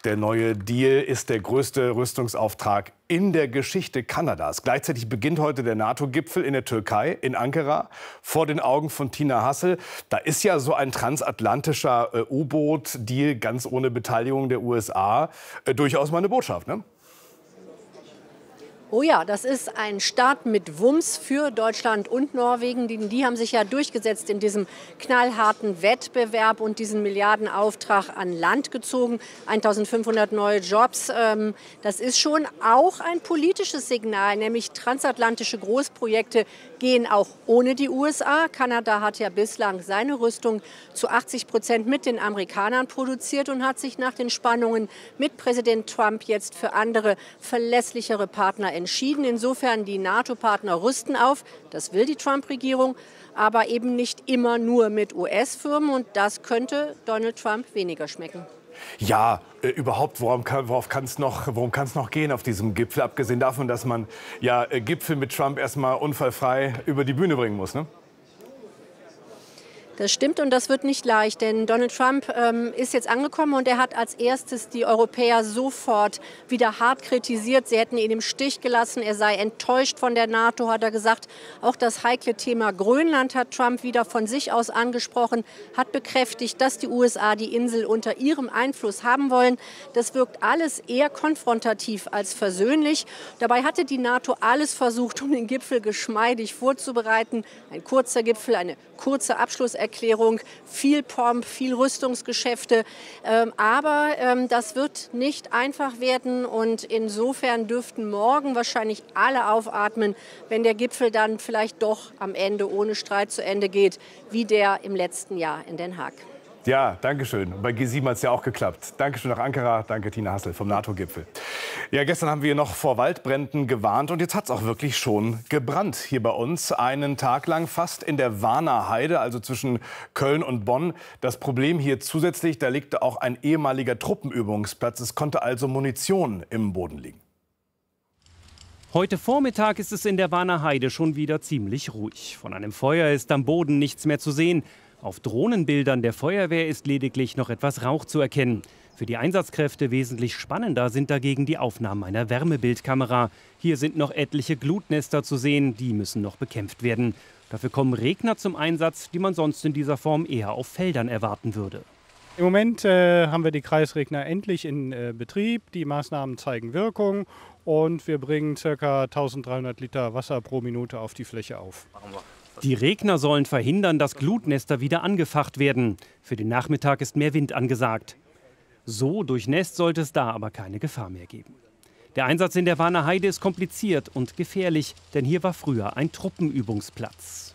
Der neue Deal ist der größte Rüstungsauftrag in der Geschichte Kanadas. Gleichzeitig beginnt heute der NATO-Gipfel in der Türkei, in Ankara, vor den Augen von Tina Hassel. Da ist ja so ein transatlantischer U-Boot-Deal ganz ohne Beteiligung der USA durchaus mal eine Botschaft, ne? Oh ja, das ist ein Start mit Wumms für Deutschland und Norwegen. Die haben sich ja durchgesetzt in diesem knallharten Wettbewerb und diesen Milliardenauftrag an Land gezogen. 1500 neue Jobs. Das ist schon auch ein politisches Signal, nämlich transatlantische Großprojekte gehen auch ohne die USA. Kanada hat ja bislang seine Rüstung zu 80% mit den Amerikanern produziert und hat sich nach den Spannungen mit Präsident Trump jetzt für andere, verlässlichere Partner entschieden. Insofern, die NATO-Partner rüsten auf, das will die Trump-Regierung, aber eben nicht immer nur mit US-Firmen. Und das könnte Donald Trump weniger schmecken. Ja, überhaupt, worum kann es noch gehen auf diesem Gipfel? Abgesehen davon, dass man ja Gipfel mit Trump erstmal unfallfrei über die Bühne bringen muss, ne? Das stimmt und das wird nicht leicht, denn Donald Trump ist jetzt angekommen und er hat als erstes die Europäer sofort wieder hart kritisiert. Sie hätten ihn im Stich gelassen, er sei enttäuscht von der NATO, hat er gesagt. Auch das heikle Thema Grönland hat Trump wieder von sich aus angesprochen, hat bekräftigt, dass die USA die Insel unter ihrem Einfluss haben wollen. Das wirkt alles eher konfrontativ als versöhnlich. Dabei hatte die NATO alles versucht, um den Gipfel geschmeidig vorzubereiten. Ein kurzer Gipfel, eine kurze Abschlusserklärung, viel Pomp, viel Rüstungsgeschäfte. Aber das wird nicht einfach werden und insofern dürften morgen wahrscheinlich alle aufatmen, wenn der Gipfel dann vielleicht doch am Ende ohne Streit zu Ende geht, wie der im letzten Jahr in Den Haag. Ja, danke schön. Bei G7 hat es ja auch geklappt. Dankeschön nach Ankara. Danke, Tina Hassel vom NATO-Gipfel. Ja, gestern haben wir noch vor Waldbränden gewarnt und jetzt hat es auch wirklich schon gebrannt hier bei uns. Einen Tag lang fast in der Warner Heide, also zwischen Köln und Bonn. Das Problem hier zusätzlich, da liegt auch ein ehemaliger Truppenübungsplatz. Es konnte also Munition im Boden liegen. Heute Vormittag ist es in der Warner Heide schon wieder ziemlich ruhig. Von einem Feuer ist am Boden nichts mehr zu sehen. Auf Drohnenbildern der Feuerwehr ist lediglich noch etwas Rauch zu erkennen. Für die Einsatzkräfte wesentlich spannender sind dagegen die Aufnahmen einer Wärmebildkamera. Hier sind noch etliche Glutnester zu sehen, die müssen noch bekämpft werden. Dafür kommen Regner zum Einsatz, die man sonst in dieser Form eher auf Feldern erwarten würde. Im Moment haben wir die Kreisregner endlich in Betrieb. Die Maßnahmen zeigen Wirkung und wir bringen ca. 1300 Liter Wasser pro Minute auf die Fläche auf. Die Regner sollen verhindern, dass Glutnester wieder angefacht werden. Für den Nachmittag ist mehr Wind angesagt. So durchnässt sollte es da aber keine Gefahr mehr geben. Der Einsatz in der Warner Heide ist kompliziert und gefährlich, denn hier war früher ein Truppenübungsplatz.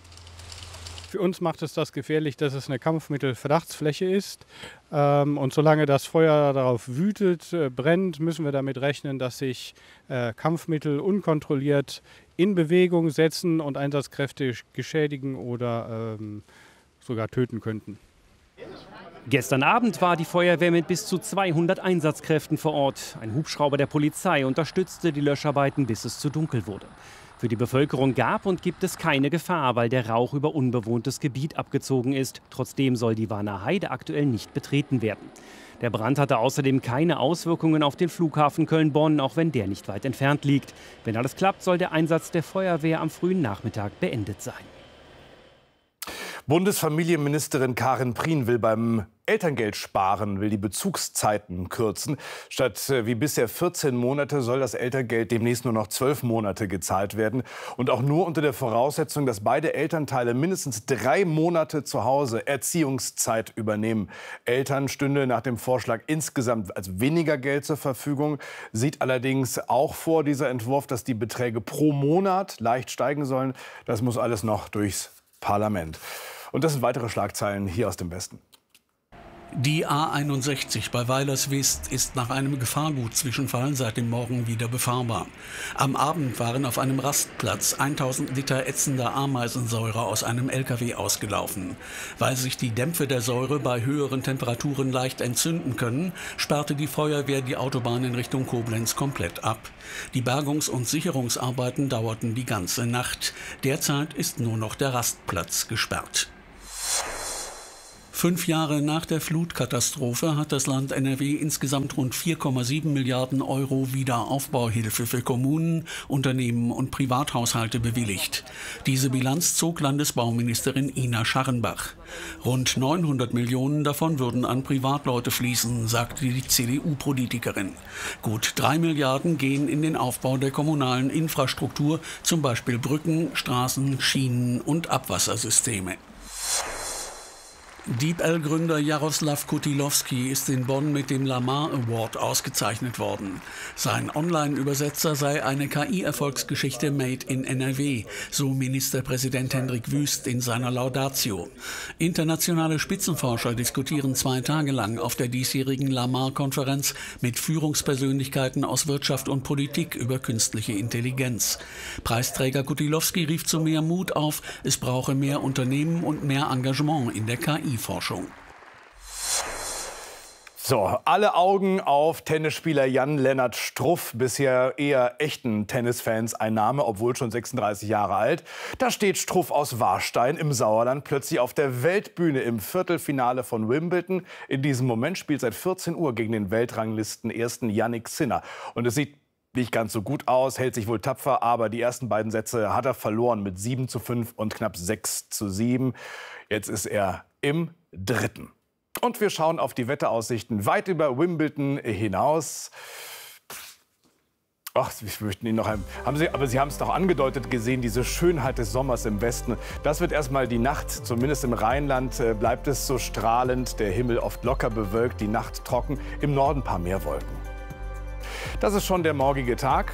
Für uns macht es das gefährlich, dass es eine Kampfmittelverdachtsfläche ist. Und solange das Feuer darauf wütet, brennt, müssen wir damit rechnen, dass sich Kampfmittel unkontrolliert in Bewegung setzen und Einsatzkräfte geschädigen oder sogar töten könnten. Gestern Abend war die Feuerwehr mit bis zu 200 Einsatzkräften vor Ort. Ein Hubschrauber der Polizei unterstützte die Löscharbeiten, bis es zu dunkel wurde. Für die Bevölkerung gab und gibt es keine Gefahr, weil der Rauch über unbewohntes Gebiet abgezogen ist. Trotzdem soll die Warner Heide aktuell nicht betreten werden. Der Brand hatte außerdem keine Auswirkungen auf den Flughafen Köln-Bonn, auch wenn der nicht weit entfernt liegt. Wenn alles klappt, soll der Einsatz der Feuerwehr am frühen Nachmittag beendet sein. Bundesfamilienministerin Karin Prien will beim Elterngeld sparen, will die Bezugszeiten kürzen. Statt wie bisher 14 Monate soll das Elterngeld demnächst nur noch 12 Monate gezahlt werden. Und auch nur unter der Voraussetzung, dass beide Elternteile mindestens 3 Monate zu Hause Erziehungszeit übernehmen. Eltern stünde nach dem Vorschlag insgesamt als weniger Geld zur Verfügung. Sieht allerdings auch vor, dieser Entwurf, dass die Beträge pro Monat leicht steigen sollen. Das muss alles noch durchs Parlament. Und das sind weitere Schlagzeilen hier aus dem Westen. Die A61 bei Weilerswist ist nach einem Gefahrgutzwischenfall seit dem Morgen wieder befahrbar. Am Abend waren auf einem Rastplatz 1000 Liter ätzender Ameisensäure aus einem LKW ausgelaufen. Weil sich die Dämpfe der Säure bei höheren Temperaturen leicht entzünden können, sperrte die Feuerwehr die Autobahn in Richtung Koblenz komplett ab. Die Bergungs- und Sicherungsarbeiten dauerten die ganze Nacht. Derzeit ist nur noch der Rastplatz gesperrt. 5 Jahre nach der Flutkatastrophe hat das Land NRW insgesamt rund 4,7 Milliarden Euro Wiederaufbauhilfe für Kommunen, Unternehmen und Privathaushalte bewilligt. Diese Bilanz zog Landesbauministerin Ina Scharrenbach. Rund 900 Millionen davon würden an Privatleute fließen, sagte die CDU-Politikerin. Gut 3 Milliarden gehen in den Aufbau der kommunalen Infrastruktur, zum Beispiel Brücken, Straßen, Schienen und Abwassersysteme. DeepL-Gründer Jaroslav Kutilowski ist in Bonn mit dem Lamar Award ausgezeichnet worden. Sein Online-Übersetzer sei eine KI-Erfolgsgeschichte made in NRW, so Ministerpräsident Hendrik Wüst in seiner Laudatio. Internationale Spitzenforscher diskutieren 2 Tage lang auf der diesjährigen Lamar-Konferenz mit Führungspersönlichkeiten aus Wirtschaft und Politik über künstliche Intelligenz. Preisträger Kutilowski rief zu mehr Mut auf, es brauche mehr Unternehmen und mehr Engagement in der KI-Forschung. So, alle Augen auf Tennisspieler Jan-Lennart Struff, bisher eher echten Tennisfans ein Name, obwohl schon 36 Jahre alt. Da steht Struff aus Warstein im Sauerland plötzlich auf der Weltbühne im Viertelfinale von Wimbledon. In diesem Moment spielt seit 14 Uhr gegen den Weltranglisten-Ersten Jannik Sinner. Und es sieht nicht ganz so gut aus, hält sich wohl tapfer, aber die ersten beiden Sätze hat er verloren mit 7:5 und knapp 6:7. Jetzt ist er im dritten. Und wir schauen auf die Wetteraussichten weit über Wimbledon hinaus. Ach, ich möchte Ihnen noch aber Sie haben es doch angedeutet gesehen, diese Schönheit des Sommers im Westen. Das wird erstmal die Nacht, zumindest im Rheinland bleibt es so strahlend, der Himmel oft locker bewölkt, die Nacht trocken, im Norden ein paar mehr Wolken. Das ist schon der morgige Tag.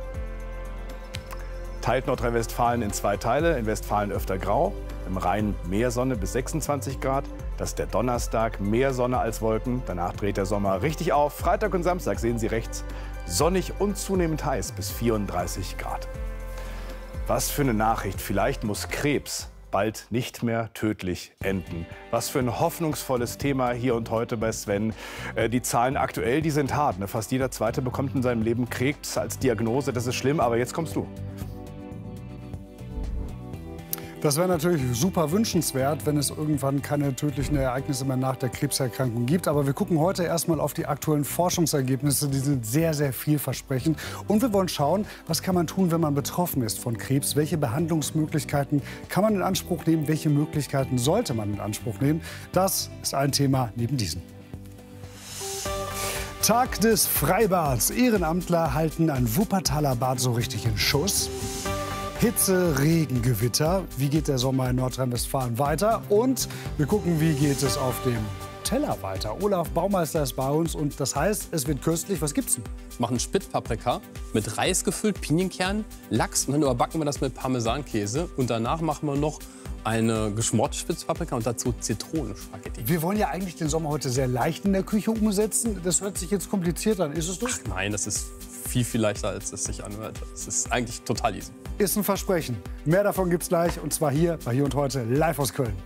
Teilt Nordrhein-Westfalen in 2 Teile, in Westfalen öfter grau, im Rhein mehr Sonne bis 26 Grad. Das ist der Donnerstag, mehr Sonne als Wolken. Danach dreht der Sommer richtig auf. Freitag und Samstag sehen Sie rechts, sonnig und zunehmend heiß bis 34 Grad. Was für eine Nachricht. Vielleicht muss Krebs bald nicht mehr tödlich enden. Was für ein hoffnungsvolles Thema hier und heute bei Sven. Die Zahlen aktuell, die sind hart. Fast jeder Zweite bekommt in seinem Leben Krebs als Diagnose. Das ist schlimm, aber jetzt kommst du. Das wäre natürlich super wünschenswert, wenn es irgendwann keine tödlichen Ereignisse mehr nach der Krebserkrankung gibt. Aber wir gucken heute erstmal auf die aktuellen Forschungsergebnisse. Die sind sehr, sehr vielversprechend. Und wir wollen schauen, was kann man tun, wenn man betroffen ist von Krebs? Welche Behandlungsmöglichkeiten kann man in Anspruch nehmen? Welche Möglichkeiten sollte man in Anspruch nehmen? Das ist ein Thema neben diesem. Tag des Freibads. Ehrenamtler halten ein Wuppertaler Bad so richtig in Schuss. Hitze, Regen, Gewitter. Wie geht der Sommer in Nordrhein-Westfalen weiter? Und wir gucken, wie geht es auf dem Teller weiter. Olaf Baumeister ist bei uns und das heißt, es wird köstlich. Was gibt's denn? Wir machen Spitzpaprika mit Reis gefüllt, Pinienkern, Lachs und dann überbacken wir das mit Parmesankäse. Und danach machen wir noch eine geschmorte Spitzpaprika und dazu Zitronenspaghetti. Wir wollen ja eigentlich den Sommer heute sehr leicht in der Küche umsetzen. Das hört sich jetzt kompliziert an. Ist es das? Ach nein, das ist viel, viel leichter, als es sich anhört. Es ist eigentlich total easy. Ist ein Versprechen. Mehr davon gibt's gleich und zwar hier bei Hier und Heute live aus Köln.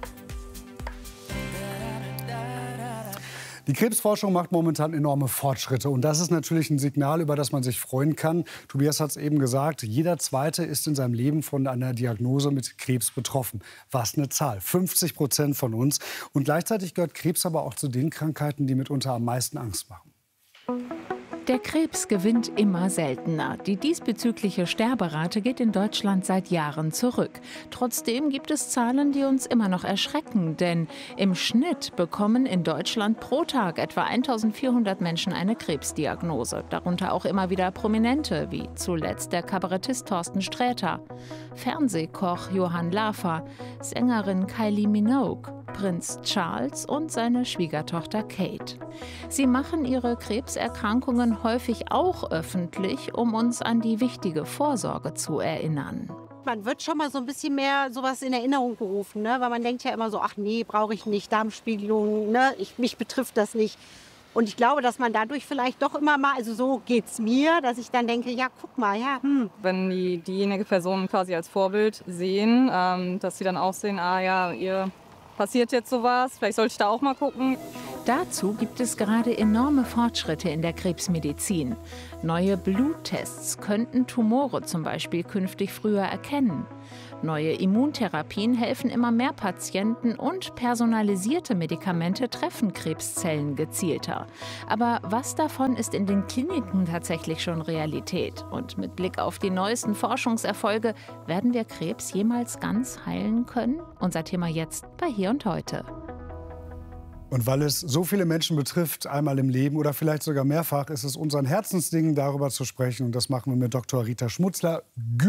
Die Krebsforschung macht momentan enorme Fortschritte und das ist natürlich ein Signal, über das man sich freuen kann. Tobias hat es eben gesagt, jeder Zweite ist in seinem Leben von einer Diagnose mit Krebs betroffen. Was eine Zahl, 50% von uns. Und gleichzeitig gehört Krebs aber auch zu den Krankheiten, die mitunter am meisten Angst machen. Der Krebs gewinnt immer seltener. Die diesbezügliche Sterberate geht in Deutschland seit Jahren zurück. Trotzdem gibt es Zahlen, die uns immer noch erschrecken. Denn im Schnitt bekommen in Deutschland pro Tag etwa 1400 Menschen eine Krebsdiagnose. Darunter auch immer wieder Prominente, wie zuletzt der Kabarettist Thorsten Sträter, Fernsehkoch Johann Lafer, Sängerin Kylie Minogue, Prinz Charles und seine Schwiegertochter Kate. Sie machen ihre Krebserkrankungen häufig auch öffentlich, um uns an die wichtige Vorsorge zu erinnern. Man wird schon mal so ein bisschen mehr sowas in Erinnerung gerufen, ne? Weil man denkt ja immer so, ach nee, brauche ich nicht, Darmspiegelung, ne? Mich betrifft das nicht. Und ich glaube, dass man dadurch vielleicht doch immer mal, also so geht's mir, dass ich dann denke, ja, guck mal, ja. Wenn diejenige Person quasi als Vorbild sehen, dass sie dann auch sehen, ah ja, ihr passiert jetzt sowas, vielleicht sollte ich da auch mal gucken. Dazu gibt es gerade enorme Fortschritte in der Krebsmedizin. Neue Bluttests könnten Tumore zum Beispiel künftig früher erkennen. Neue Immuntherapien helfen immer mehr Patienten und personalisierte Medikamente treffen Krebszellen gezielter. Aber was davon ist in den Kliniken tatsächlich schon Realität? Und mit Blick auf die neuesten Forschungserfolge, werden wir Krebs jemals ganz heilen können? Unser Thema jetzt bei Hier und Heute. Und weil es so viele Menschen betrifft, einmal im Leben oder vielleicht sogar mehrfach, ist es unser Herzensding, darüber zu sprechen. Und das machen wir mit Dr. Rita Schmutzler,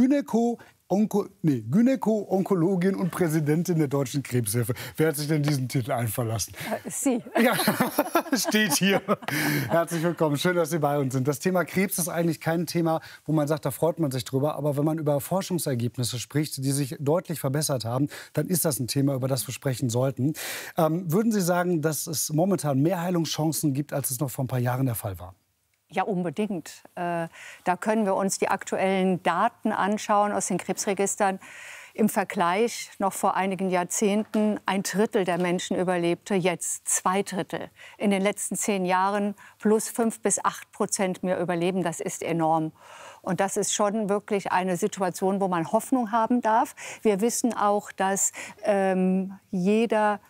Gynäko-Onkologin und Präsidentin der Deutschen Krebshilfe. Wer hat sich denn diesen Titel einfallen lassen? Sie. Ja, steht hier. Herzlich willkommen. Schön, dass Sie bei uns sind. Das Thema Krebs ist eigentlich kein Thema, wo man sagt, da freut man sich drüber. Aber wenn man über Forschungsergebnisse spricht, die sich deutlich verbessert haben, dann ist das ein Thema, über das wir sprechen sollten. Würden Sie sagen, dass es momentan mehr Heilungschancen gibt, als es noch vor ein paar Jahren der Fall war? Ja, unbedingt. Da können wir uns die aktuellen Daten anschauen aus den Krebsregistern. Im Vergleich noch vor einigen Jahrzehnten 1/3 der Menschen überlebte, jetzt 2/3. In den letzten 10 Jahren plus 5 bis 8% mehr Überleben, das ist enorm. Und das ist schon wirklich eine Situation, wo man Hoffnung haben darf. Wir wissen auch, dass jeder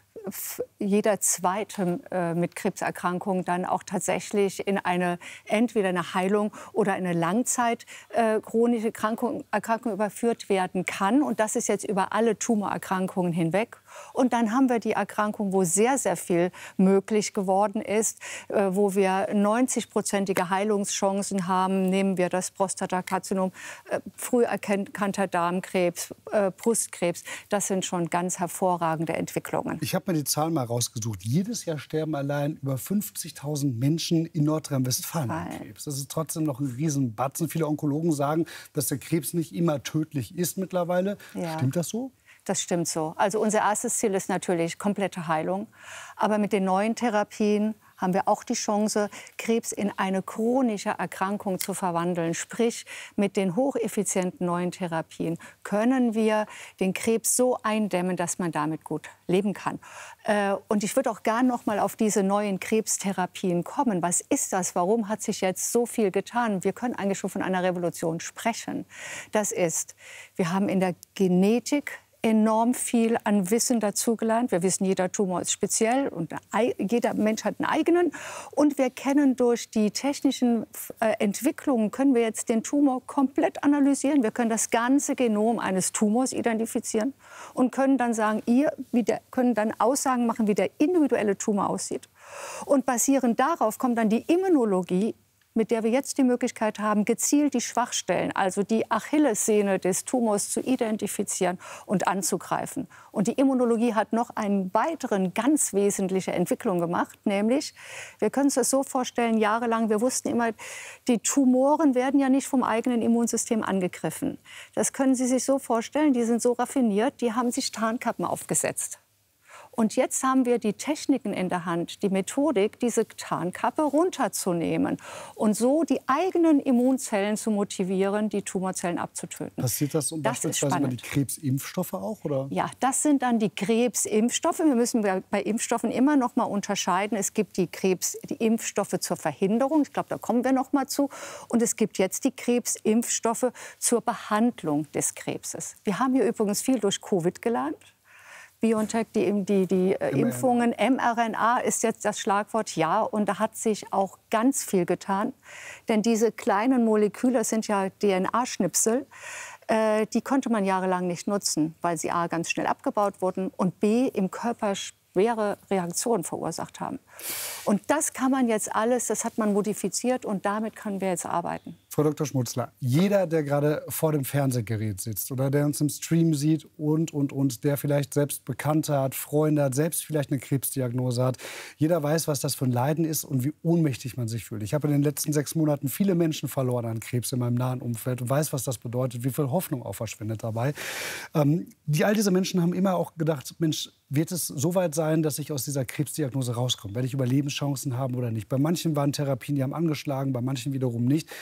Zweite mit Krebserkrankung dann auch tatsächlich in entweder eine Heilung oder eine Langzeit chronische Erkrankung überführt werden kann. Und das ist jetzt über alle Tumorerkrankungen hinweg. Und dann haben wir die Erkrankung, wo sehr, sehr viel möglich geworden ist, wo wir 90-prozentige Heilungschancen haben. Nehmen wir das Prostatakarzinom, früh erkannter Darmkrebs, Brustkrebs. Das sind schon ganz hervorragende Entwicklungen. Ich habe mir die Zahlen mal rausgesucht. Jedes Jahr sterben allein über 50.000 Menschen in Nordrhein-Westfalen an Krebs. Das ist trotzdem noch ein Riesenbatzen. Viele Onkologen sagen, dass der Krebs nicht immer tödlich ist mittlerweile. Ja. Stimmt das so? Das stimmt so. Also unser erstes Ziel ist natürlich komplette Heilung. Aber mit den neuen Therapien haben wir auch die Chance, Krebs in eine chronische Erkrankung zu verwandeln. Sprich, mit den hocheffizienten neuen Therapien können wir den Krebs so eindämmen, dass man damit gut leben kann. Und ich würde auch gerne noch mal auf diese neuen Krebstherapien kommen. Was ist das? Warum hat sich jetzt so viel getan? Wir können eigentlich schon von einer Revolution sprechen. Das ist, wir haben in der Genetik enorm viel an Wissen dazugelernt. Wir wissen, jeder Tumor ist speziell und jeder Mensch hat einen eigenen. Und wir kennen durch die technischen Entwicklungen, können wir jetzt den Tumor komplett analysieren. Wir können das ganze Genom eines Tumors identifizieren und können dann sagen, können dann Aussagen machen, wie der individuelle Tumor aussieht. Und basierend darauf kommt dann die Immunologie, mit der wir jetzt die Möglichkeit haben, gezielt die Schwachstellen, also die Achillessehne des Tumors zu identifizieren und anzugreifen. Und die Immunologie hat noch eine weitere ganz wesentliche Entwicklung gemacht, nämlich, wir können uns das so vorstellen, jahrelang, wir wussten immer, die Tumoren werden ja nicht vom eigenen Immunsystem angegriffen. Das können Sie sich so vorstellen, die sind so raffiniert, die haben sich Tarnkappen aufgesetzt. Und jetzt haben wir die Techniken in der Hand, die Methodik, diese Tarnkappe runterzunehmen und so die eigenen Immunzellen zu motivieren, die Tumorzellen abzutöten. Passiert das beispielsweise über die Krebsimpfstoffe auch? Oder? Ja, das sind dann die Krebsimpfstoffe. Wir müssen bei Impfstoffen immer noch mal unterscheiden. Es gibt die Impfstoffe zur Verhinderung, ich glaube, da kommen wir noch mal zu. Und es gibt jetzt die Krebsimpfstoffe zur Behandlung des Krebses. Wir haben hier übrigens viel durch Covid gelernt. BioNTech, die Impfungen, mRNA ist jetzt das Schlagwort, ja. Und da hat sich auch ganz viel getan. Denn diese kleinen Moleküle sind ja DNA-Schnipsel. Die konnte man jahrelang nicht nutzen, weil sie A, ganz schnell abgebaut wurden und B, im Körper schwere Reaktionen verursacht haben. Und das kann man jetzt alles, das hat man modifiziert und damit können wir jetzt arbeiten. Frau Dr. Schmutzler, jeder, der gerade vor dem Fernsehgerät sitzt oder der uns im Stream sieht und, der vielleicht selbst Bekannte hat, Freunde hat, selbst vielleicht eine Krebsdiagnose hat, jeder weiß, was das für ein Leiden ist und wie ohnmächtig man sich fühlt. Ich habe in den letzten 6 Monaten viele Menschen verloren an Krebs in meinem nahen Umfeld und weiß, was das bedeutet, wie viel Hoffnung auch verschwindet dabei. All diese Menschen haben immer auch gedacht, Mensch, wird es so weit sein, dass ich aus dieser Krebsdiagnose rauskomme? Werde ich Überlebenschancen haben oder nicht? Bei manchen waren Therapien, die haben angeschlagen, bei manchen wiederum nicht. Oft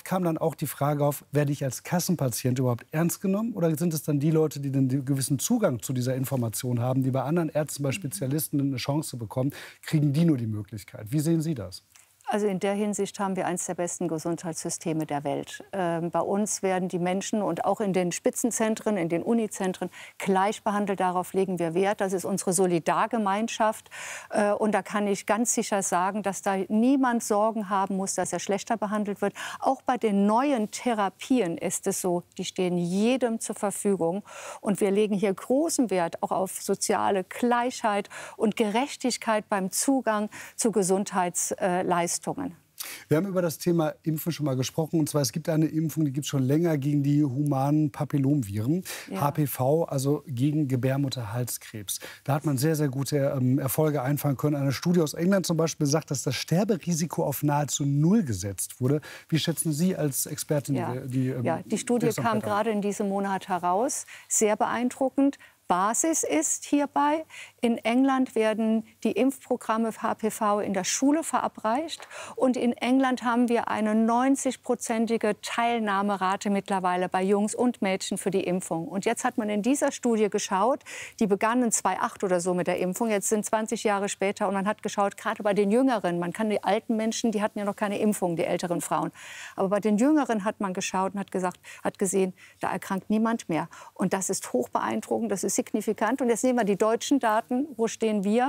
kam dann auch die Frage auf, werde ich als Kassenpatient überhaupt ernst genommen? Oder sind es dann die Leute, die einen gewissen Zugang zu dieser Information haben, die bei anderen Ärzten, bei Spezialisten eine Chance bekommen, kriegen die nur die Möglichkeit? Wie sehen Sie das? Also in der Hinsicht haben wir eines der besten Gesundheitssysteme der Welt. Bei uns werden die Menschen und auch in den Spitzenzentren, in den Unizentren gleich behandelt. Darauf legen wir Wert. Das ist unsere Solidargemeinschaft. Und da kann ich ganz sicher sagen, dass da niemand Sorgen haben muss, dass er schlechter behandelt wird. Auch bei den neuen Therapien ist es so, die stehen jedem zur Verfügung. Und wir legen hier großen Wert auch auf soziale Gleichheit und Gerechtigkeit beim Zugang zu Gesundheitsleistungen. Wir haben über das Thema Impfen schon mal gesprochen. Und zwar, es gibt eine Impfung, die gibt es schon länger gegen die humanen Papillomviren, HPV, also gegen Gebärmutterhalskrebs. Da hat man sehr, sehr gute Erfolge einfahren können. Eine Studie aus England zum Beispiel sagt, dass das Sterberisiko auf nahezu null gesetzt wurde. Wie schätzen Sie als Expertin die Studie kam gerade in diesem Monat heraus. Sehr beeindruckend. Basis ist hierbei, in England werden die Impfprogramme für HPV in der Schule verabreicht. Und in England haben wir eine 90-prozentige Teilnahmerate mittlerweile bei Jungs und Mädchen für die Impfung. Und jetzt hat man in dieser Studie geschaut, die begannen 2008 oder so mit der Impfung, jetzt sind 20 Jahre später, und man hat geschaut, gerade bei den Jüngeren, man kann die alten Menschen, die hatten ja noch keine Impfung, die älteren Frauen. Aber bei den Jüngeren hat man geschaut und hat gesehen, da erkrankt niemand mehr. Und das ist hoch beeindruckend, das ist signifikant. Und jetzt nehmen wir die deutschen Daten. Wo stehen wir?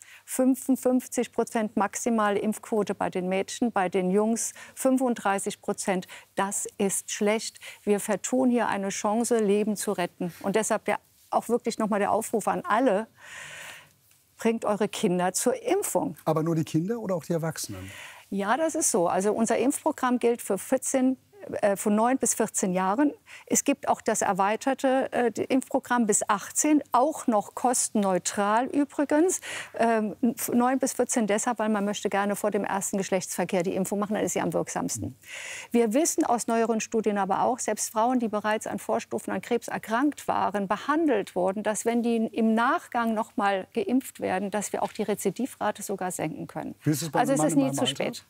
55% maximale Impfquote bei den Mädchen, bei den Jungs 35%. Das ist schlecht. Wir vertun hier eine Chance, Leben zu retten. Und deshalb auch wirklich noch mal der Aufruf an alle: Bringt eure Kinder zur Impfung. Aber nur die Kinder oder auch die Erwachsenen? Ja, das ist so. Also unser Impfprogramm gilt für von 9 bis 14 Jahren. Es gibt auch das erweiterte Impfprogramm bis 18, auch noch kostenneutral übrigens. 9 bis 14 deshalb, weil man möchte gerne vor dem ersten Geschlechtsverkehr die Impfung machen, dann ist sie am wirksamsten. Wir wissen aus neueren Studien aber auch, selbst Frauen, die bereits an Vorstufen an Krebs erkrankt waren, behandelt wurden, dass wenn die im Nachgang noch mal geimpft werden, dass wir auch die Rezidivrate sogar senken können. Also es ist nie zu spät.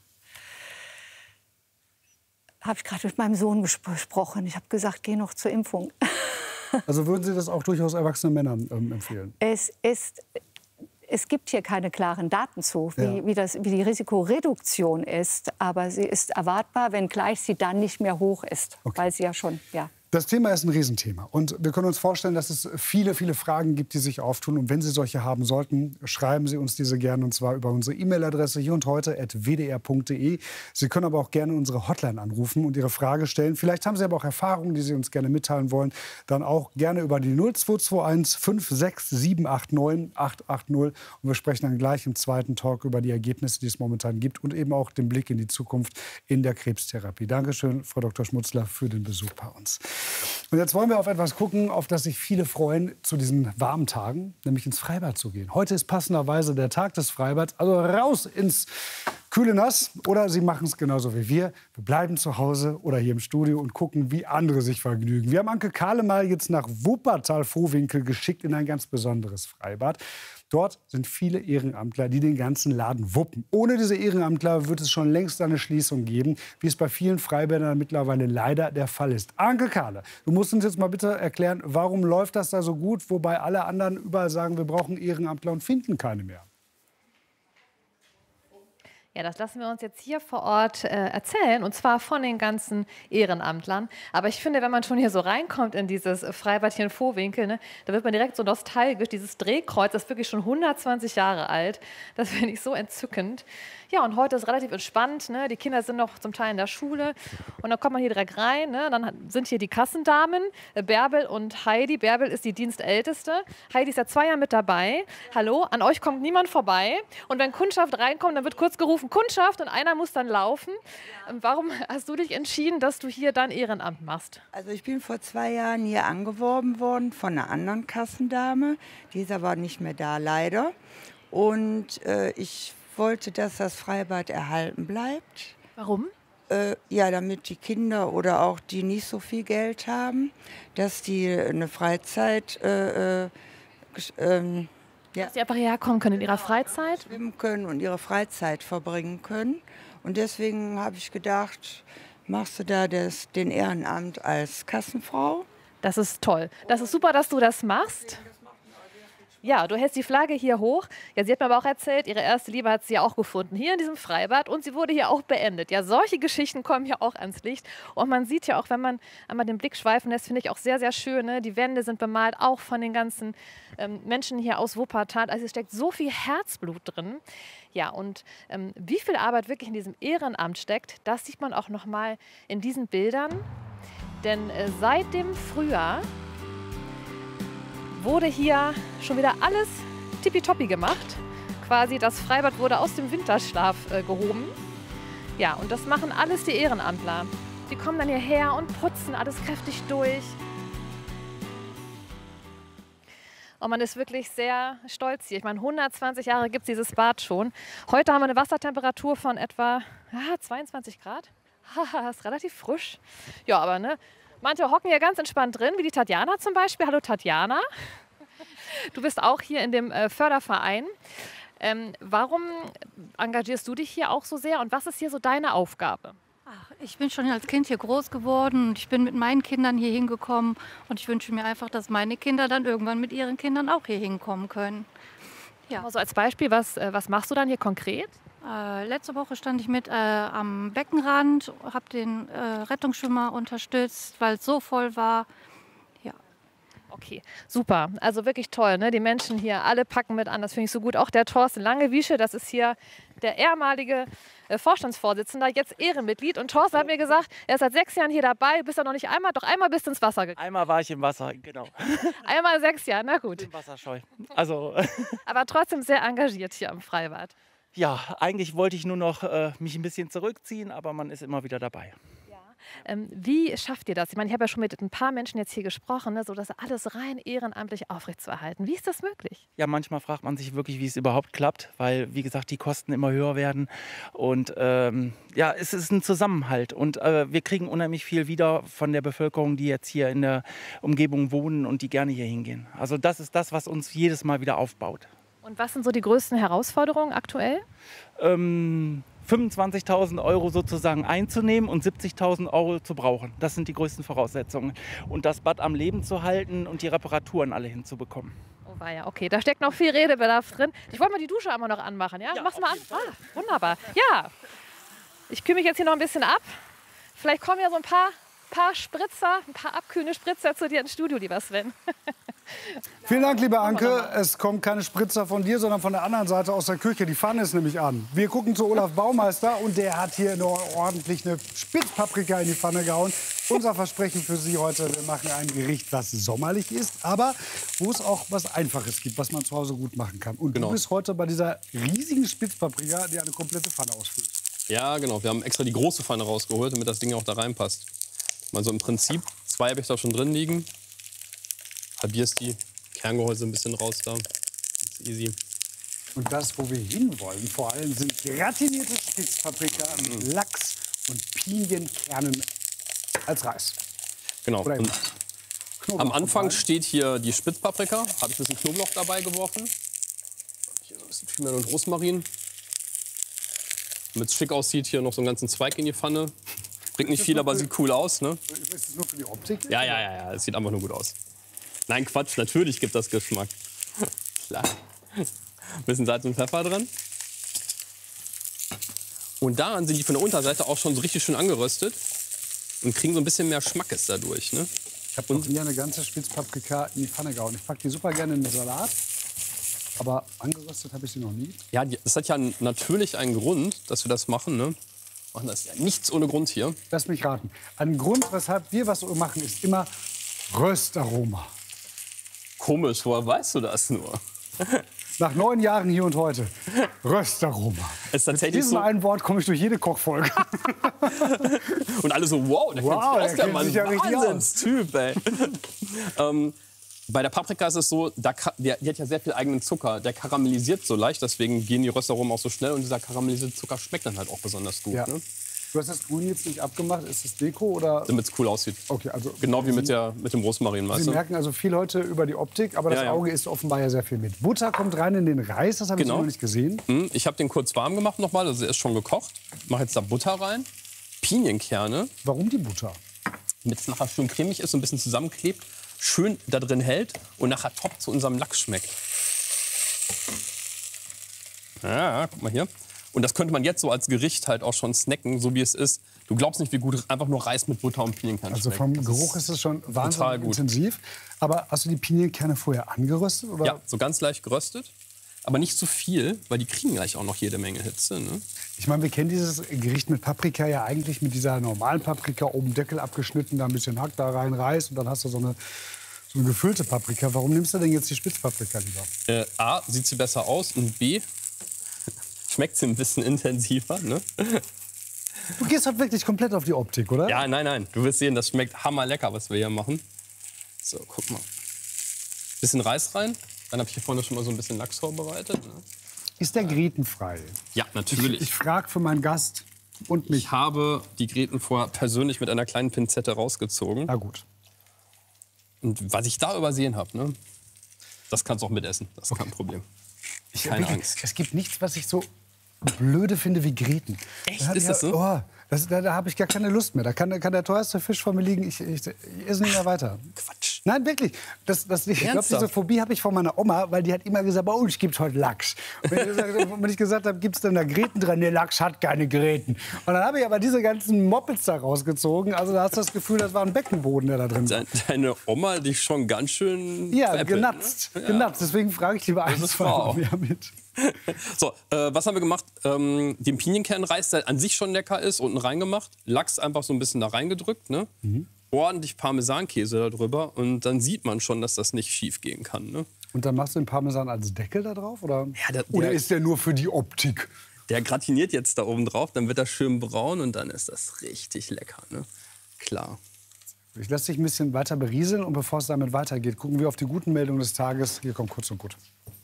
Habe ich gerade mit meinem Sohn besprochen. Ich habe gesagt, geh noch zur Impfung. Also würden Sie das auch durchaus erwachsenen Männern empfehlen? Es gibt hier keine klaren Daten zu, wie die Risikoreduktion ist. Aber sie ist erwartbar, wenngleich sie dann nicht mehr hoch ist. Okay. Weil sie ja schon, Das Thema ist ein Riesenthema. Und wir können uns vorstellen, dass es viele, viele Fragen gibt, die sich auftun. Und wenn Sie solche haben sollten, schreiben Sie uns diese gerne. Und zwar über unsere E-Mail-Adresse hier und heute@wdr.de. Sie können aber auch gerne unsere Hotline anrufen und Ihre Frage stellen. Vielleicht haben Sie aber auch Erfahrungen, die Sie uns gerne mitteilen wollen. Dann auch gerne über die 0221 56789 880. Und wir sprechen dann gleich im zweiten Talk über die Ergebnisse, die es momentan gibt. Und eben auch den Blick in die Zukunft in der Krebstherapie. Dankeschön, Frau Dr. Schmutzler, für den Besuch bei uns. Und jetzt wollen wir auf etwas gucken, auf das sich viele freuen zu diesen warmen Tagen, nämlich ins Freibad zu gehen. Heute ist passenderweise der Tag des Freibads, also raus ins kühle Nass. Oder Sie machen es genauso wie wir. Wir bleiben zu Hause oder hier im Studio und gucken, wie andere sich vergnügen. Wir haben Anke Kahle mal jetzt nach Wuppertal-Vohwinkel geschickt in ein ganz besonderes Freibad. Dort sind viele Ehrenamtler, die den ganzen Laden wuppen. Ohne diese Ehrenamtler wird es schon längst eine Schließung geben, wie es bei vielen Freibädern mittlerweile leider der Fall ist. Anke Kahle, du musst uns jetzt mal bitte erklären, warum läuft das da so gut, wobei alle anderen überall sagen, wir brauchen Ehrenamtler und finden keine mehr. Ja, das lassen wir uns jetzt hier vor Ort erzählen, und zwar von den ganzen Ehrenamtlern. Aber ich finde, wenn man schon hier so reinkommt in dieses Freibad hier in Vohwinkel, ne, da wird man direkt so nostalgisch. Dieses Drehkreuz, das ist wirklich schon 120 Jahre alt. Das finde ich so entzückend. Ja, und heute ist relativ entspannt. Ne? Die Kinder sind noch zum Teil in der Schule. Und dann kommt man hier direkt rein. Ne? Dann sind hier die Kassendamen, Bärbel und Heidi. Bärbel ist die Dienstälteste. Heidi ist ja 2 Jahre mit dabei. Hallo, an euch kommt niemand vorbei. Und wenn Kundschaft reinkommt, dann wird kurz gerufen, Kundschaft, und einer muss dann laufen. Warum hast du dich entschieden, dass du hier dann Ehrenamt machst? Also ich bin vor 2 Jahren hier angeworben worden von einer anderen Kassendame. Die ist aber nicht mehr da, leider. Und ich wollte, dass das Freibad erhalten bleibt. Warum? Ja, damit die Kinder oder auch die nicht so viel Geld haben, dass die eine Freizeit dass die einfach hierher kommen können in ihrer Freizeit? Schwimmen können und ihre Freizeit verbringen können. Und deswegen habe ich gedacht, machst du da den Ehrenamt als Kassenfrau. Das ist toll. Das ist super, dass du das machst. Ja, du hältst die Flagge hier hoch. Ja, sie hat mir aber auch erzählt, ihre erste Liebe hat sie ja auch gefunden, hier in diesem Freibad. Und sie wurde hier auch beendet. Ja, solche Geschichten kommen hier auch ans Licht. Und man sieht ja auch, wenn man einmal den Blick schweifen lässt, finde ich auch sehr, sehr schön. Ne? Die Wände sind bemalt, auch von den ganzen Menschen hier aus Wuppertal. Also es steckt so viel Herzblut drin. Ja, und wie viel Arbeit wirklich in diesem Ehrenamt steckt, das sieht man auch noch mal in diesen Bildern. Denn seit dem Frühjahr wurde hier schon wieder alles tippitoppi gemacht. Quasi das Freibad wurde aus dem Winterschlaf gehoben. Ja, und das machen alles die Ehrenamtler. Die kommen dann hierher und putzen alles kräftig durch. Und man ist wirklich sehr stolz hier. Ich meine, 120 Jahre gibt es dieses Bad schon. Heute haben wir eine Wassertemperatur von etwa 22 Grad. Haha, ist relativ frisch. Ja, aber ne, manche hocken hier ganz entspannt drin, wie die Tatjana zum Beispiel. Hallo Tatjana. Du bist auch hier in dem Förderverein. Warum engagierst du dich hier auch so sehr und was ist hier so deine Aufgabe? Ach, ich bin schon als Kind hier groß geworden und ich bin mit meinen Kindern hier hingekommen und ich wünsche mir einfach, dass meine Kinder dann irgendwann mit ihren Kindern auch hier hinkommen können. Ja. Also als Beispiel, was machst du dann hier konkret? Letzte Woche stand ich mit am Beckenrand, habe den Rettungsschwimmer unterstützt, weil es so voll war. Ja. Okay, super. Also wirklich toll, ne? Die Menschen hier, alle packen mit an, das finde ich so gut. Auch der Thorsten Langewiesche, das ist hier der ehemalige Vorstandsvorsitzender, jetzt Ehrenmitglied. Und Thorsten hat mir gesagt, er ist seit 6 Jahren hier dabei, bist du noch nicht einmal, doch einmal bist du ins Wasser gegangen. Einmal war ich im Wasser, genau. Einmal 6 Jahre, na gut. Ich bin wasserscheu. Also. Aber trotzdem sehr engagiert hier am Freibad. Ja, eigentlich wollte ich nur noch mich ein bisschen zurückziehen, aber man ist immer wieder dabei. Ja. Wie schafft ihr das? Ich meine, ich habe ja schon mit ein paar Menschen jetzt hier gesprochen, ne, so das alles rein ehrenamtlich aufrechtzuerhalten. Wie ist das möglich? Ja, manchmal fragt man sich wirklich, wie es überhaupt klappt, weil, wie gesagt, die Kosten immer höher werden. Und ja, es ist ein Zusammenhalt. Und wir kriegen unheimlich viel wieder von der Bevölkerung, die jetzt hier in der Umgebung wohnen und die gerne hier hingehen. Also das ist das, was uns jedes Mal wieder aufbaut. Und was sind so die größten Herausforderungen aktuell? 25.000 € sozusagen einzunehmen und 70.000 € zu brauchen. Das sind die größten Voraussetzungen. Und das Bad am Leben zu halten und die Reparaturen alle hinzubekommen. Oh weia, okay, da steckt noch viel Redebedarf drin. Ich wollte mal die Dusche einmal noch anmachen, ja? Mach's mal an. Ah, wunderbar. Ja, ich kühle mich jetzt hier noch ein bisschen ab. Vielleicht kommen ja so ein paar Spritzer, ein paar abkühlende Spritzer zu dir ins Studio, lieber Sven. Vielen Dank, liebe Anke. Es kommt keine Spritzer von dir, sondern von der anderen Seite aus der Küche. Die Pfanne ist nämlich an. Wir gucken zu Olaf Baumeister und der hat hier noch ordentlich eine Spitzpaprika in die Pfanne gehauen. Unser Versprechen für Sie heute, wir machen ein Gericht, was sommerlich ist, aber wo es auch was Einfaches gibt, was man zu Hause gut machen kann. Und du bist heute bei dieser riesigen Spitzpaprika, die eine komplette Pfanne ausfüllt. Ja, genau. Wir haben extra die große Pfanne rausgeholt, damit das Ding auch da reinpasst. Also im Prinzip 2 habe ich da schon drin liegen. Halbierst die Kerngehäuse ein bisschen raus da. Das ist easy. Und das, wo wir hinwollen, vor allem sind gratinierte Spitzpaprika mit Lachs und Pinienkernen als Reis. Genau. Und am Anfang steht hier die Spitzpaprika. Habe ich ein bisschen Knoblauch dabei geworfen. Hier so ein bisschen Thymian und Rosmarin. Damit es schick aussieht, hier noch so einen ganzen Zweig in die Pfanne. Bringt nicht viel, aber sieht cool aus, ne? Ist das nur für die Optik? Ja. Es sieht einfach nur gut aus. Nein, Quatsch, natürlich gibt das Geschmack. Klar. Ein bisschen Salz und Pfeffer drin. Und daran sind die von der Unterseite auch schon so richtig schön angeröstet und kriegen so ein bisschen mehr Schmackes dadurch, ne? Ich habe noch nie eine ganze Spitzpaprika in die Pfanne gehauen. Ich packe die super gerne in den Salat, aber angeröstet habe ich sie noch nie. Ja, das hat ja natürlich einen Grund, dass wir das machen, ne? Machen das ja nichts ohne Grund hier. Lass mich raten. Ein Grund, weshalb wir was machen, ist immer Röstaroma. Komisch, woher weißt du das nur? Nach 9 Jahren hier und heute. Röstaroma. Mit diesem einen Wort komme ich durch jede Kochfolge. Und alle so, wow, der kennt Mann, ja Wahnsinnstyp, ey. Bei der Paprika ist es so, die hat ja sehr viel eigenen Zucker. Der karamellisiert so leicht, deswegen gehen die Röstaromen auch so schnell. Und dieser karamellisierte Zucker schmeckt dann halt auch besonders gut. Ja. Ne? Du hast das Grün jetzt nicht abgemacht. Ist das Deko oder? Damit es cool aussieht. Okay, also genau wie mit dem Rosmarin, weißt du? Sie merken also viel heute über die Optik, aber das Auge isst offenbar ja sehr viel mit. Butter kommt rein in den Reis, das habe ich noch nicht gesehen. Ich habe den kurz warm gemacht nochmal, also er ist schon gekocht. Mache jetzt da Butter rein. Pinienkerne. Warum die Butter? Damit es nachher schön cremig ist und ein bisschen zusammenklebt, schön da drin hält und nachher top zu unserem Lachs schmeckt. Ja, guck mal hier. Und das könnte man jetzt so als Gericht halt auch schon snacken, so wie es ist. Du glaubst nicht, wie gut einfach nur Reis mit Butter und Pinienkerne schmeckt. Also vom Geruch ist es schon wahnsinnig intensiv. Aber hast du die Pinienkerne vorher angeröstet? Oder? Ja, so ganz leicht geröstet. Aber nicht zu viel, weil die kriegen gleich auch noch jede Menge Hitze. Ne? Ich meine, wir kennen dieses Gericht mit Paprika ja eigentlich mit dieser normalen Paprika, oben Deckel abgeschnitten, da ein bisschen Hack, da rein Reis und dann hast du so eine gefüllte Paprika. Warum nimmst du denn jetzt die Spitzpaprika lieber? A, sieht sie besser aus und B, schmeckt sie ein bisschen intensiver. Ne? Du gehst halt wirklich komplett auf die Optik, oder? Ja, nein. Du wirst sehen, das schmeckt hammerlecker, was wir hier machen. So, guck mal. Bisschen Reis rein. Dann habe ich hier vorne schon mal so ein bisschen Lachs vorbereitet. Ne? Ist der grätenfrei? Ja, natürlich. Ich frage für meinen Gast und mich. Ich habe die Gräten vorher persönlich mit einer kleinen Pinzette rausgezogen. Na gut. Und was ich da übersehen habe, ne, das kannst du auch mitessen. Das ist kein Problem. Keine Angst. Es gibt nichts, was ich so blöde finde wie Gräten. Echt? Ist das so? Oh, da habe ich gar keine Lust mehr. Da kann der teuerste Fisch vor mir liegen. Ich esse nicht mehr weiter. Quatsch. Nein, wirklich. Ich glaube, diese Phobie habe ich von meiner Oma, weil die hat immer gesagt, bei uns gibt es heute Lachs. Und wenn ich gesagt habe, gibt es denn da Gräten dran? Der Lachs hat keine Gräten. Und dann habe ich aber diese ganzen Moppets da rausgezogen. Also da hast du das Gefühl, das war ein Beckenboden, der da drin war. Deine Oma, die schon ganz schön genatzt. Ne? Genatzt. Deswegen frage ich lieber eins von mir mit. So, was haben wir gemacht? Den Pinienkernreis, der an sich schon lecker ist, unten reingemacht. Lachs einfach so ein bisschen da reingedrückt. Ne? Ordentlich Parmesankäse darüber. Und dann sieht man schon, dass das nicht schief gehen kann. Ne? Und dann machst du den Parmesan als Deckel da drauf? Oder, ja, oder ist der nur für die Optik? Der gratiniert jetzt da oben drauf, dann wird er schön braun und dann ist das richtig lecker. Ne? Klar. Ich lasse dich ein bisschen weiter berieseln. Und bevor es damit weitergeht, gucken wir auf die guten Meldungen des Tages. Hier kommt Kurz und Gut.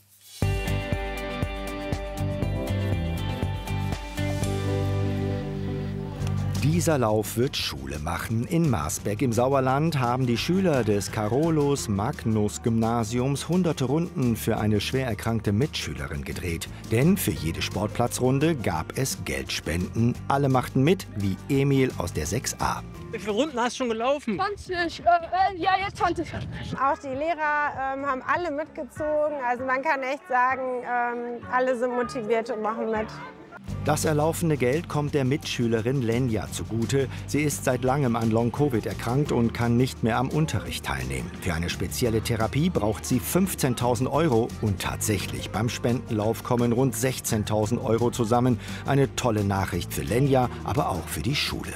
Dieser Lauf wird Schule machen. In Marsberg im Sauerland haben die Schüler des Carolus-Magnus-Gymnasiums hunderte Runden für eine schwer erkrankte Mitschülerin gedreht. Denn für jede Sportplatzrunde gab es Geldspenden. Alle machten mit, wie Emil aus der 6a. Wie viele Runden hast du schon gelaufen? 20, ja jetzt 20. Auch die Lehrer haben alle mitgezogen. Also man kann echt sagen, alle sind motiviert und machen mit. Das erlaufene Geld kommt der Mitschülerin Lenja zugute. Sie ist seit langem an Long-Covid erkrankt und kann nicht mehr am Unterricht teilnehmen. Für eine spezielle Therapie braucht sie 15.000 € und tatsächlich beim Spendenlauf kommen rund 16.000 € zusammen. Eine tolle Nachricht für Lenja, aber auch für die Schule.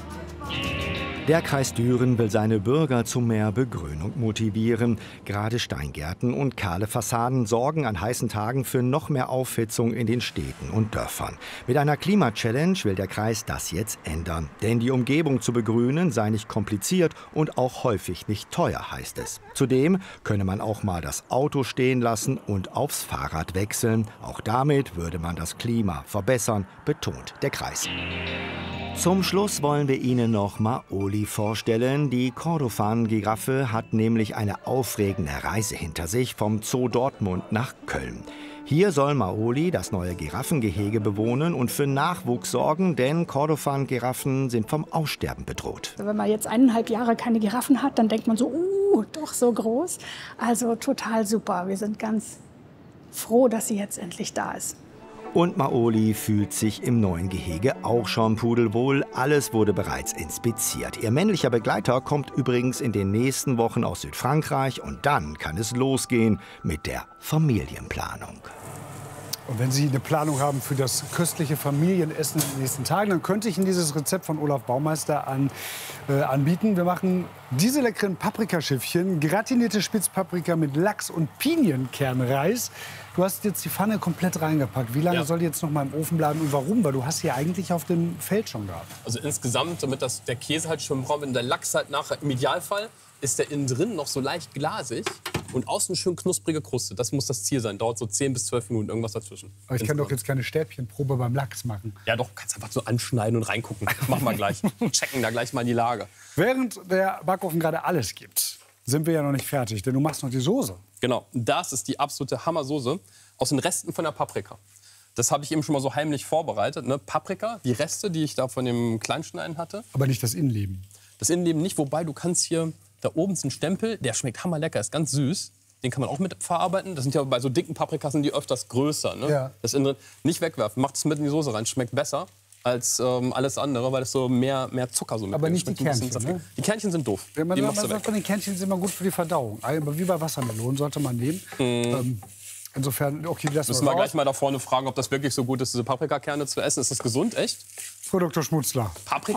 Der Kreis Düren will seine Bürger zu mehr Begrünung motivieren. Gerade Steingärten und kahle Fassaden sorgen an heißen Tagen für noch mehr Aufhitzung in den Städten und Dörfern. Mit einer Klima-Challenge will der Kreis das jetzt ändern. Denn die Umgebung zu begrünen sei nicht kompliziert und auch häufig nicht teuer, heißt es. Zudem könne man auch mal das Auto stehen lassen und aufs Fahrrad wechseln. Auch damit würde man das Klima verbessern, betont der Kreis. Zum Schluss wollen wir Ihnen noch Maoli vorstellen. Die Kordofan-Giraffe hat nämlich eine aufregende Reise hinter sich vom Zoo Dortmund nach Köln. Hier soll Maoli das neue Giraffengehege bewohnen und für Nachwuchs sorgen, denn Kordofan-Giraffen sind vom Aussterben bedroht. Wenn man jetzt 1,5 Jahre keine Giraffen hat, dann denkt man so, doch so groß. Also total super. Wir sind ganz froh, dass sie jetzt endlich da ist. Und Maoli fühlt sich im neuen Gehege auch schon pudelwohl. Alles wurde bereits inspiziert. Ihr männlicher Begleiter kommt übrigens in den nächsten Wochen aus Südfrankreich. Und dann kann es losgehen mit der Familienplanung. Und wenn Sie eine Planung haben für das köstliche Familienessen in den nächsten Tagen, dann könnte ich Ihnen dieses Rezept von Olaf Baumeister anbieten. Wir machen diese leckeren Paprikaschiffchen, gratinierte Spitzpaprika mit Lachs und Pinienkernreis. Du hast jetzt die Pfanne komplett reingepackt. Wie lange soll die jetzt noch mal im Ofen bleiben und warum? Weil du hast sie eigentlich auf dem Feld schon gehabt. Also insgesamt, damit der Käse halt schön braun wird, der Lachs halt nachher, im Idealfall ist der innen drin noch so leicht glasig und außen schön knusprige Kruste. Das muss das Ziel sein. Dauert so 10 bis 12 Minuten, irgendwas dazwischen. Aber ich kann doch jetzt keine Stäbchenprobe beim Lachs machen. Ja doch, kannst einfach so anschneiden und reingucken. Machen wir gleich. Checken da gleich mal die Lage. Während der Backofen gerade alles gibt, sind wir ja noch nicht fertig, denn du machst noch die Soße. Genau, das ist die absolute Hammersoße aus den Resten von der Paprika. Das habe ich eben schon mal so heimlich vorbereitet. Ne? Paprika, die Reste, die ich da von dem Kleinschneiden hatte. Aber nicht das Innenleben. Das Innenleben nicht, wobei du kannst hier, da oben ist ein Stempel, der schmeckt hammerlecker, ist ganz süß. Den kann man auch mit verarbeiten. Das sind ja bei so dicken Paprikas sind die öfters größer. Ne? Ja. Das Innere nicht wegwerfen, macht es mit in die Soße rein, schmeckt besser als alles andere, weil es so mehr Zucker so mit. Aber nicht die Kernchen, ne? Die Kernchen sind doof. Ja, Die machst du weg. von den Kernchen sind immer gut für die Verdauung. Aber wie bei Wassermelonen sollte man nehmen. Insofern, okay, das müssen wir gleich mal da vorne fragen, ob das wirklich so gut ist, diese Paprikakerne zu essen. Ist das gesund, echt? Frau Dr. Schmutzler. Paprika